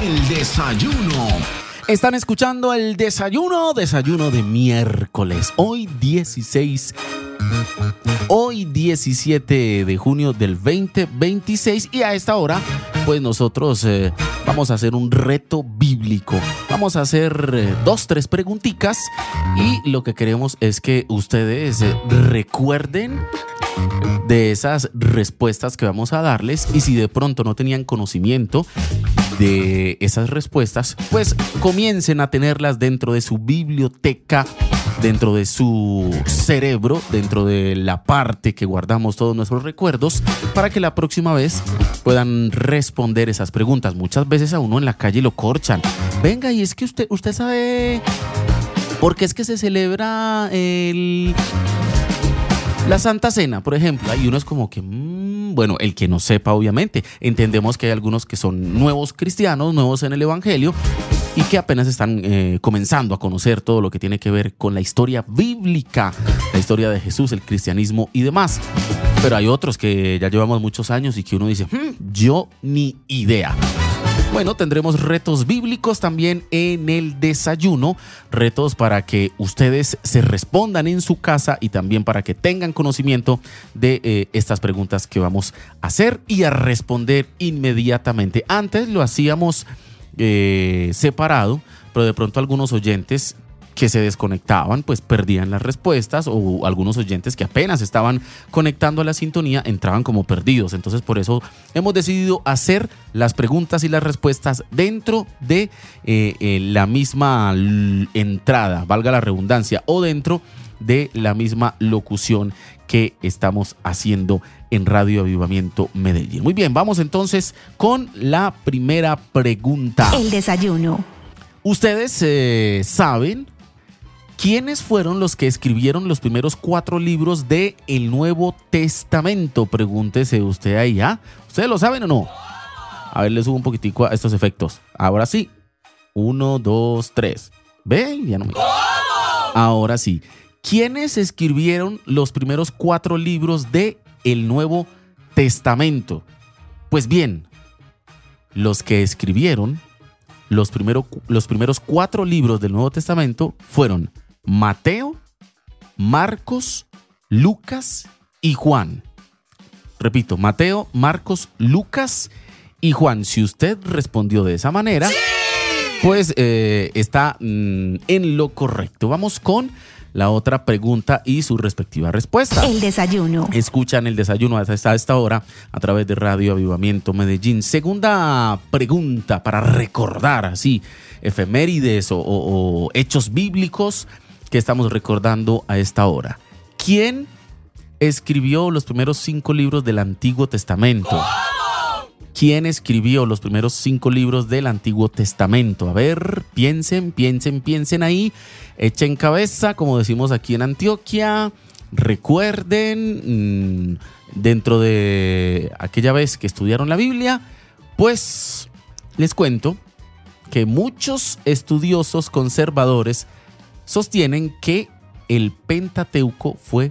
El desayuno. Están escuchando el desayuno de miércoles. Hoy 17 de junio del 2026. Y a esta hora, pues nosotros vamos a hacer un reto bíblico. Vamos a hacer 2-3 preguntitas. Y lo que queremos es que ustedes recuerden de esas respuestas que vamos a darles, y si de pronto no tenían conocimiento de esas respuestas, pues comiencen a tenerlas dentro de su biblioteca, dentro de su cerebro, dentro de la parte que guardamos todos nuestros recuerdos, para que la próxima vez puedan responder esas preguntas. Muchas veces a uno en la calle lo corchan. Venga, y es que usted sabe por qué es que se celebra la Santa Cena, por ejemplo. Y uno es como que, bueno, el que no sepa, obviamente. Entendemos que hay algunos que son nuevos cristianos, nuevos en el Evangelio, y que apenas están comenzando a conocer todo lo que tiene que ver con la historia bíblica, la historia de Jesús, el cristianismo y demás. Pero hay otros que ya llevamos muchos años y que uno dice, yo ni idea. Bueno, tendremos retos bíblicos también en el desayuno, retos para que ustedes se respondan en su casa y también para que tengan conocimiento de estas preguntas que vamos a hacer y a responder inmediatamente. Antes lo hacíamos separado, pero de pronto algunos oyentes que se desconectaban, pues perdían las respuestas, o algunos oyentes que apenas estaban conectando a la sintonía entraban como perdidos. Entonces, por eso hemos decidido hacer las preguntas y las respuestas dentro de la misma entrada, valga la redundancia, o dentro de la misma locución que estamos haciendo en Radio Avivamiento Medellín. Muy bien, vamos entonces con la primera pregunta. El desayuno. ¿Ustedes saben quiénes fueron los que escribieron los primeros 4 libros del Nuevo Testamento? Pregúntese usted ahí, ¿ah? ¿Ustedes lo saben o no? A ver, le subo un poquitico a estos efectos. Ahora sí. 1, 2, 3. ¿Ve? Ya no me... Ahora sí. ¿Quiénes escribieron los primeros 4 libros del Nuevo Testamento? Pues bien, los que escribieron los primeros 4 libros del Nuevo Testamento fueron Mateo, Marcos, Lucas y Juan. Repito, Mateo, Marcos, Lucas y Juan. Si usted respondió de esa manera, ¡sí!, pues está en lo correcto. Vamos con la otra pregunta y su respectiva respuesta. El desayuno. Escuchan el desayuno hasta esta hora a través de Radio Avivamiento Medellín. Segunda pregunta para recordar así efemérides o hechos bíblicos que estamos recordando a esta hora. ¿Quién escribió los primeros 5 libros del Antiguo Testamento? ¿Quién escribió los primeros 5 libros del Antiguo Testamento? A ver, piensen ahí, echen cabeza, como decimos aquí en Antioquia. Recuerden, dentro de aquella vez que estudiaron la Biblia, pues les cuento que muchos estudiosos conservadores sostienen que el Pentateuco fue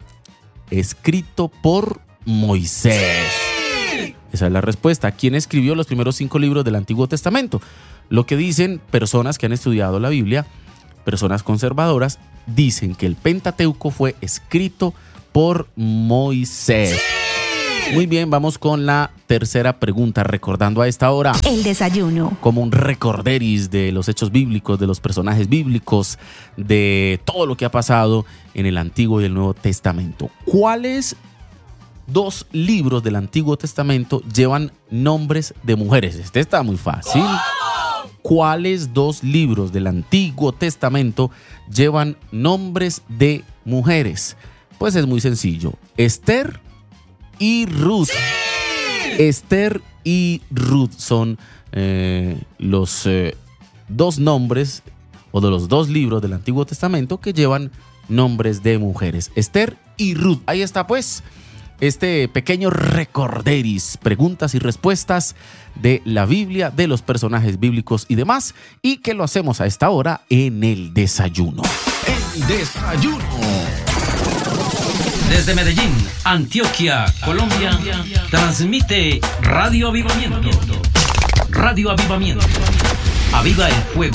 escrito por Moisés. Esa es la respuesta. ¿Quién escribió los primeros 5 libros del Antiguo Testamento? Lo que dicen personas que han estudiado la Biblia, personas conservadoras, dicen que el Pentateuco fue escrito por Moisés. ¡Sí! Muy bien, vamos con la tercera pregunta, recordando a esta hora el desayuno. Como un recorderis de los hechos bíblicos, de los personajes bíblicos, de todo lo que ha pasado en el Antiguo y el Nuevo Testamento. ¿Cuáles 2 libros del Antiguo Testamento llevan nombres de mujeres? Este está muy fácil. ¿Cuáles 2 libros del Antiguo Testamento llevan nombres de mujeres? Pues es muy sencillo. Esther y Ruth. ¡Sí! Esther y Ruth son los 2 nombres, o de los 2 libros del Antiguo Testamento que llevan nombres de mujeres. Esther y Ruth. Ahí está pues este pequeño recorderis, preguntas y respuestas de la Biblia, de los personajes bíblicos y demás, y que lo hacemos a esta hora en el desayuno. El desayuno. Desde Medellín, Antioquia, Colombia, transmite Radio Avivamiento. Radio Avivamiento. Aviva el fuego